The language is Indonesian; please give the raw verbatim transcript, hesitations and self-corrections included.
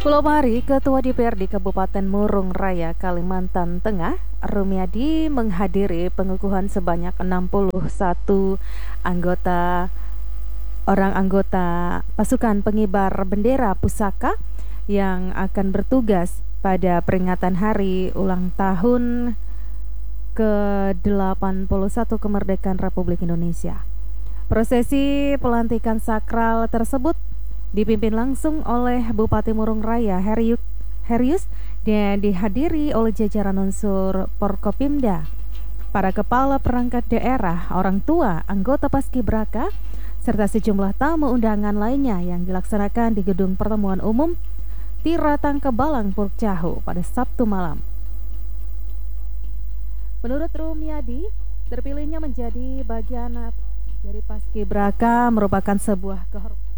Pulau Mari, Ketua D P R D Kabupaten Murung Raya, Kalimantan Tengah, Rumiadi menghadiri pengukuhan sebanyak enam puluh satu anggota orang anggota pasukan pengibar bendera pusaka yang akan bertugas pada peringatan hari ulang tahun ke delapan puluh satu kemerdekaan Republik Indonesia. Prosesi pelantikan sakral tersebut dipimpin langsung oleh Bupati Murung Raya Heriuk, Herius dan dihadiri oleh jajaran unsur Porkopimda, para kepala perangkat daerah, orang tua, anggota Paskibraka, serta sejumlah tamu undangan lainnya yang dilaksanakan di Gedung Pertemuan Umum Tiratang Kebalang Purkcahu pada Sabtu malam. Menurut Rumiadi, terpilihnya menjadi bagian dari Paskibraka merupakan sebuah kehormatan